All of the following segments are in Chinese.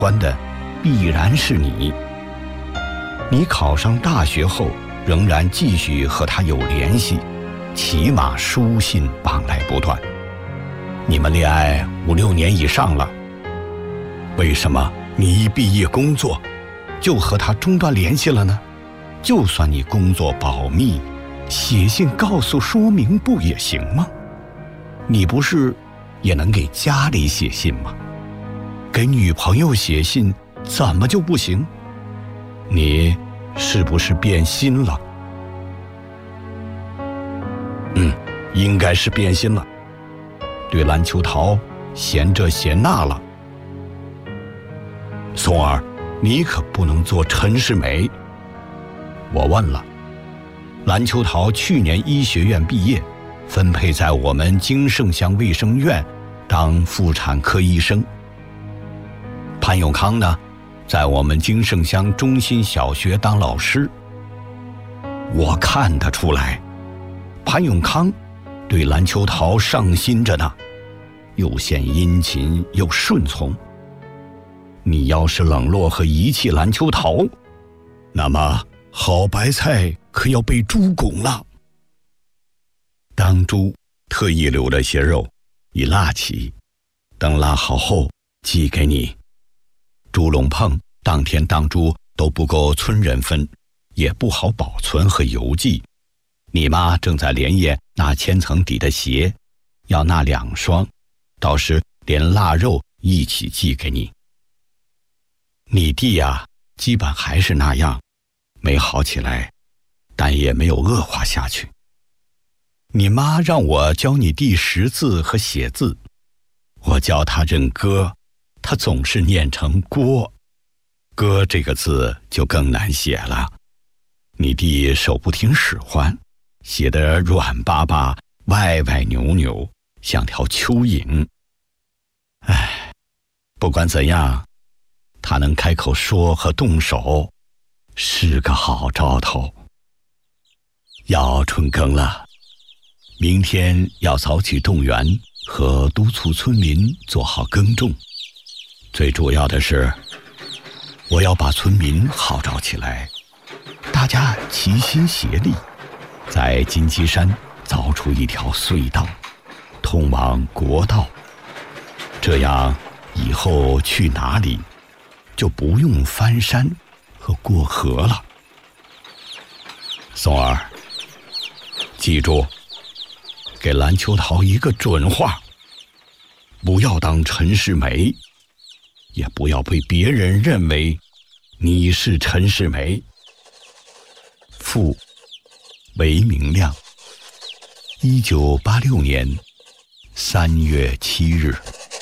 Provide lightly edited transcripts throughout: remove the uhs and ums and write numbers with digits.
关的必然是你。你考上大学后仍然继续和他有联系，起码书信往来不断。你们恋爱5、6年以上了，为什么你一毕业工作就和他中断联系了呢？就算你工作保密，写信告诉说明不也行吗？你不是也能给家里写信吗？给女朋友写信怎么就不行？你是不是变心了？应该是变心了，对蓝秋桃嫌这嫌那了。松儿，你可不能做陈世美。我问了，蓝秋桃去年医学院毕业，分配在我们京盛乡卫生院当妇产科医生。潘永康呢，在我们京盛乡中心小学当老师。我看得出来，潘永康对蓝秋桃上心着呢，又显殷勤又顺从。你要是冷落和遗弃蓝秋桃，那么好白菜可要被猪拱了。当猪特意留了些肉以腊起，等腊好后寄给你。猪笼棚当天当猪都不够村人分，也不好保存和邮寄。你妈正在连夜拿千层底的鞋，要那2双，到时连腊肉一起寄给你。你弟呀，基本还是那样，没好起来，但也没有恶化下去。你妈让我教你弟识字和写字，我教他认歌，他总是念成郭，歌这个字就更难写了。你弟手不听使唤，写得软巴巴，歪歪扭扭，像条蚯蚓。不管怎样，他能开口说和动手，是个好兆头。要春耕了，明天要早起动员和督促村民做好耕种。最主要的是，我要把村民号召起来，大家齐心协力，在金鸡山凿出一条隧道，通往国道。这样以后去哪里就不用翻山和过河了。松儿，记住，给蓝秋桃一个准话，不要当陈世美，也不要被别人认为你是陈世美。父韦明亮，1986年3月7日。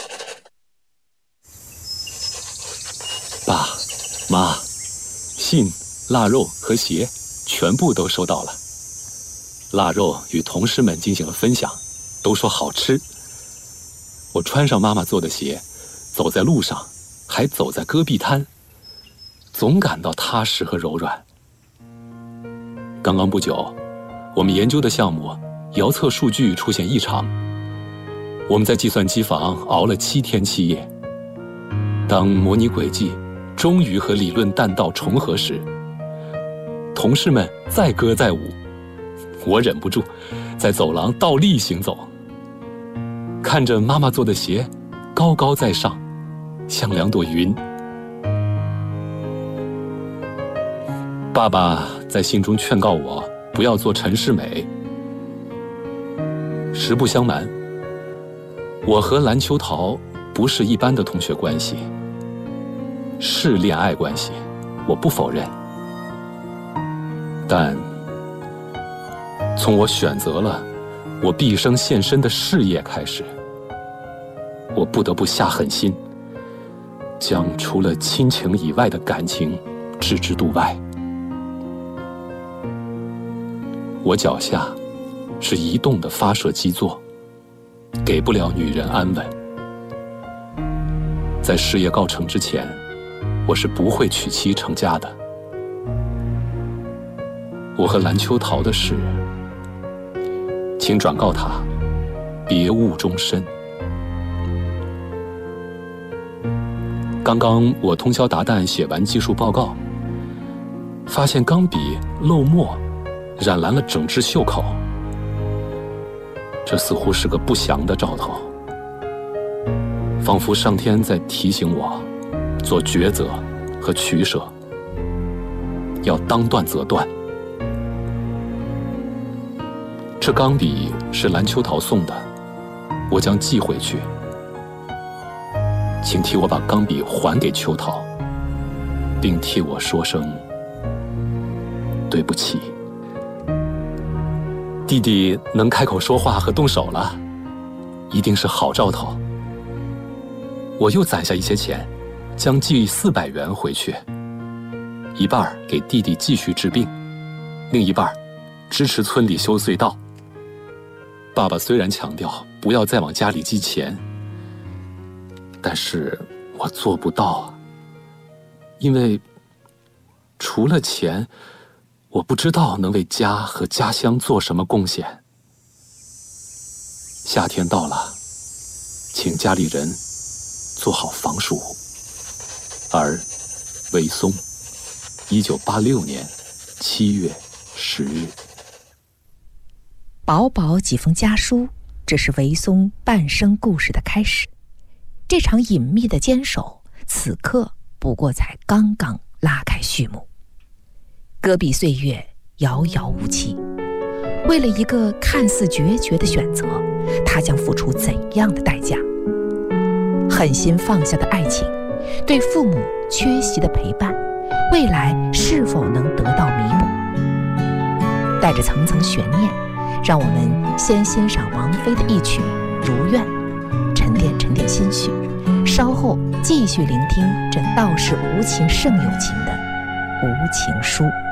爸妈，信、腊肉和鞋全部都收到了。腊肉与同事们进行了分享，都说好吃。我穿上妈妈做的鞋，走在路上，还走在戈壁滩，总感到踏实和柔软。刚刚不久，我们研究的项目遥测数据出现异常，我们在计算机房熬了7天7夜。当模拟轨迹终于和理论弹道重合时，同事们载歌载舞，我忍不住在走廊倒立行走，看着妈妈做的鞋高高在上，像2朵云。爸爸在信中劝告我不要做陈世美。实不相瞒，我和蓝秋桃不是一般的同学关系，是恋爱关系，我不否认。但从我选择了我毕生献身的事业开始，我不得不下狠心，将除了亲情以外的感情置之度外。我脚下是移动的发射基座，给不了女人安稳。在事业告成之前，我是不会娶妻成家的。我和蓝秋桃的事，请转告他，别误终身。 刚刚我通宵达旦写完技术报告，发现钢笔漏墨染蓝了整只袖口，这似乎是个不祥的兆头，仿佛上天在提醒我做抉择和取舍，要当断则断。这钢笔是蓝秋桃送的，我将寄回去，请替我把钢笔还给秋桃，并替我说声对不起。弟弟能开口说话和动手了，一定是好兆头。我又攒下一些钱，将寄400元回去，一半给弟弟继续治病，另一半支持村里修隧道。爸爸虽然强调不要再往家里寄钱，但是我做不到啊，因为除了钱，我不知道能为家和家乡做什么贡献。夏天到了，请家里人做好防暑。而韦松，1986年7月10日。 薄薄几封家书，这是韦松半生故事的开始。这场隐秘的坚守，此刻不过才刚刚拉开序幕。戈壁岁月遥遥无期，为了一个看似决绝的选择，他将付出怎样的代价？狠心放下的爱情，对父母缺席的陪伴，未来是否能得到弥补？带着层层悬念，让我们先欣赏王菲的一曲《如愿》，沉淀沉淀心绪，稍后继续聆听这道是无情胜有情的无情书。